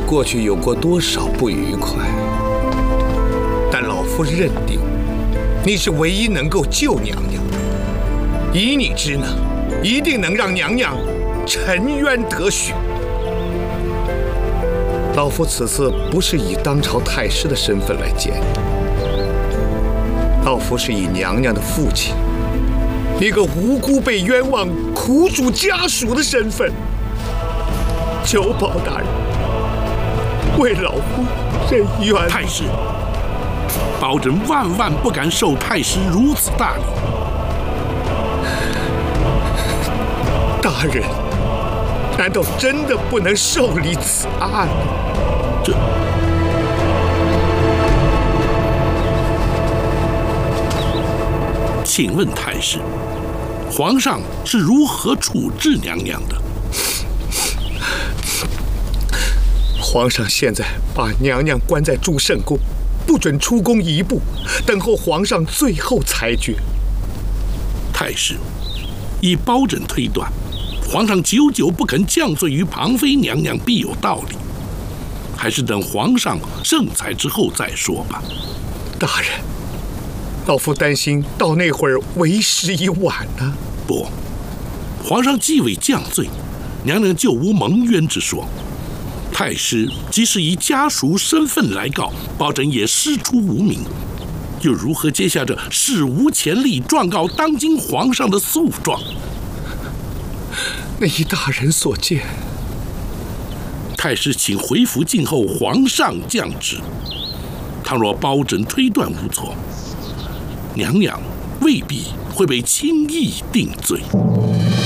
过去有过多少不愉快，但老夫认定你是唯一能够救娘娘的。以你之能，一定能让娘娘沉冤得雪。老夫此次不是以当朝太师的身份来见你，老夫是以娘娘的父亲，一个无辜被冤枉、苦主家属的身份，求包大人为老夫伸冤。 太师，包拯万万不敢受太师如此大礼。 大人，难道真的不能受理此案？ 这，请问太师，皇上是如何处置娘娘的？ 皇上现在把娘娘关在祝圣宫，不准出宫一步，等候皇上最后裁决。 太师，以包拯推断，皇上久久不肯降罪于庞妃娘娘，必有道理。还是等皇上圣裁之后再说吧。 大人，老夫担心到那会儿为时已晚呢。 不，皇上既未降罪，娘娘就无蒙冤之说。太师即使以家属身份来告，包拯也师出无名，又如何接下这史无前例状告当今皇上的诉状？ 那依大人所见， 太师请回府静候皇上降旨。倘若包拯推断无错，娘娘未必会被轻易定罪。